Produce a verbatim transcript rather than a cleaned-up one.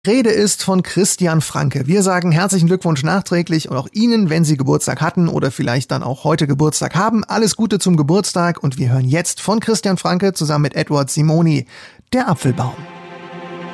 Rede ist von Christian Franke. Wir sagen herzlichen Glückwunsch nachträglich und auch Ihnen, wenn Sie Geburtstag hatten oder vielleicht dann auch heute Geburtstag haben. Alles Gute zum Geburtstag und wir hören jetzt von Christian Franke zusammen mit Edward Simoni, Der Apfelbaum.